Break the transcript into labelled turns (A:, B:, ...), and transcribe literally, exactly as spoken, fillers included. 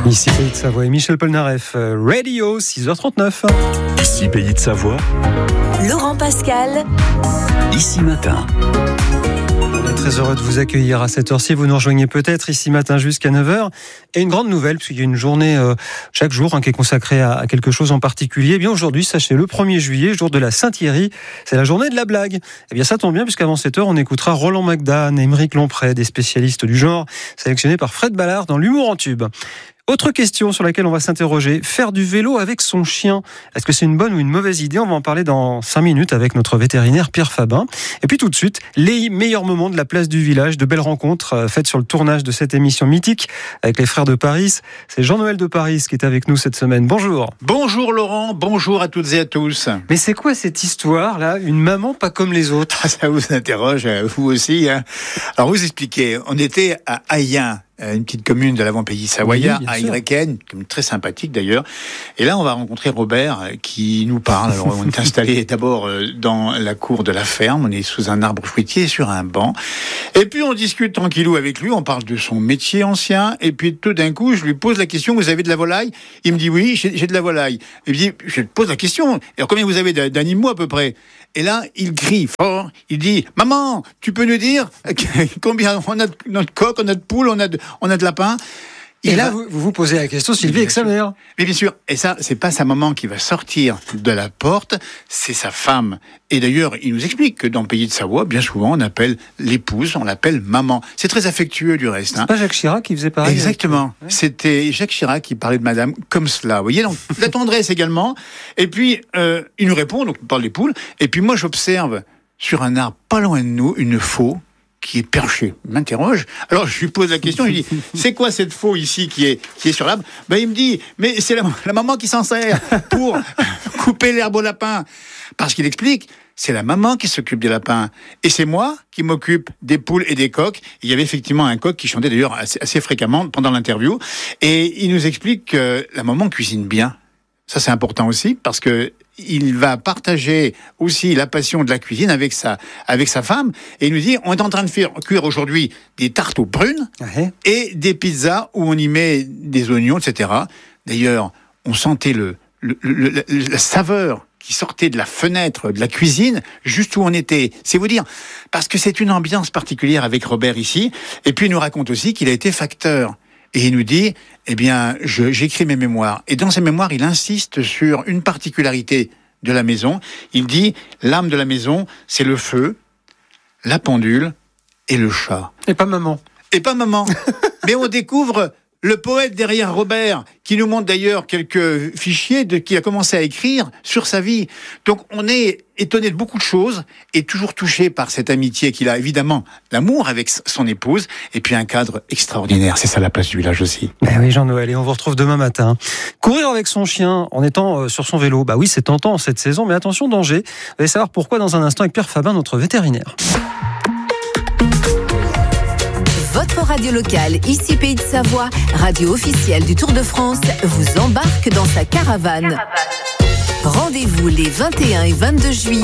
A: Ici Pays de Savoie et Michel Polnareff, Radio, six heures trente-neuf.
B: Ici Pays de Savoie,
C: Laurent Pascal,
B: Ici Matin.
A: On est très heureux de vous accueillir à cette heure-ci. Vous nous rejoignez peut-être Ici Matin jusqu'à neuf heures. Et une grande nouvelle, puisqu'il y a une journée euh, chaque jour hein, qui est consacrée à, à quelque chose en particulier. Eh bien aujourd'hui, sachez, le premier juillet, jour de la Saint-Thierry, c'est la journée de la blague. Eh bien ça tombe bien, puisqu'avant cette heure, on écoutera Roland McDan et Émeric Lompré, des spécialistes du genre, sélectionnés par Fred Ballard dans l'humour en tube. Autre question sur laquelle on va s'interroger, faire du vélo avec son chien, est-ce que c'est une bonne ou une mauvaise idée? On va en parler dans cinq minutes avec notre vétérinaire Pierre Fabin. Et puis tout de suite, les meilleurs moments de la place du village, de belles rencontres faites sur le tournage de cette émission mythique avec les frères de Paris. C'est Jean-Noël de Paris qui est avec nous cette semaine. Bonjour.
D: Bonjour Laurent, bonjour à toutes et à tous.
A: Mais c'est quoi cette histoire-là? Une maman pas comme les autres?
D: Ah, ça vous interroge, vous aussi. Hein. Alors vous expliquez, on était à Ayen, une petite commune de l'avant-pays savoyard, oui, à Yrecken, une commune très sympathique d'ailleurs. Et là, on va rencontrer Robert qui nous parle. Alors, on est installé d'abord dans la cour de la ferme, on est sous un arbre fruitier sur un banc. Et puis, on discute tranquillou avec lui, on parle de son métier ancien. Et puis, tout d'un coup, je lui pose la question, vous avez de la volaille? Il me dit, oui, j'ai, j'ai de la volaille. Et je, dis, je te pose la question, alors combien vous avez d'animaux à peu près? Et là, il crie fort, il dit, maman, tu peux nous dire combien on a de notre coq, on a de poules, on a de, on a de lapins?
A: Et là, va... vous vous posez la question, Sylvie, avec sa mère.
D: Mais bien sûr, et ça, c'est pas sa maman qui va sortir de la porte, c'est sa femme. Et d'ailleurs, il nous explique que dans le pays de Savoie, bien souvent, on appelle l'épouse, on l'appelle maman. C'est très affectueux du reste.
A: C'est
D: hein.
A: pas Jacques Chirac qui faisait pareil?
D: Exactement.
A: Ouais.
D: C'était Jacques Chirac qui parlait de madame comme cela. Vous voyez, donc, la tendresse également. Et puis, euh, il nous répond, donc on parle des poules. Et puis moi, j'observe sur un arbre pas loin de nous, une faux qui est perché. Il m'interroge. Alors, je lui pose la question, je lui dis, c'est quoi cette faux ici qui est, qui est sur l'arbre? Ben, il me dit, mais c'est la, la maman qui s'en sert pour couper l'herbe au lapin. Parce qu'il explique, c'est la maman qui s'occupe des lapins. Et c'est moi qui m'occupe des poules et des coqs. Il y avait effectivement un coq qui chantait d'ailleurs assez, assez fréquemment pendant l'interview. Et il nous explique que la maman cuisine bien. Ça, c'est important aussi, parce que il va partager aussi la passion de la cuisine avec sa, avec sa femme. Et il nous dit, on est en train de faire cuire aujourd'hui des tartes aux prunes ouais. et des pizzas où on y met des oignons, et cetera. D'ailleurs, on sentait le, le, le, le, la saveur qui sortait de la fenêtre de la cuisine, juste où on était. C'est vous dire, parce que c'est une ambiance particulière avec Robert ici. Et puis, il nous raconte aussi qu'il a été facteur. Et il nous dit, eh bien, je, j'écris mes mémoires. Et dans ces mémoires, il insiste sur une particularité de la maison. Il dit, l'âme de la maison, c'est le feu, la pendule et le chat.
A: Et pas maman.
D: Et pas maman. Mais on découvre le poète derrière Robert, qui nous montre d'ailleurs quelques fichiers de, qu'il a commencé à écrire sur sa vie. Donc on est étonné de beaucoup de choses et toujours touché par cette amitié qu'il a, évidemment, l'amour avec son épouse et puis un cadre extraordinaire. C'est ça la place du village aussi.
A: Ben oui, Jean-Noël, et on vous retrouve demain matin. Courir avec son chien en étant sur son vélo, bah oui, c'est tentant cette saison, mais attention, danger. Vous allez savoir pourquoi dans un instant avec Pierre Fabin, notre vétérinaire.
C: Votre radio locale, ici Pays de Savoie, radio officielle du Tour de France, vous embarque dans sa caravane. Caravane. Rendez-vous les vingt et un et vingt-deux juillet.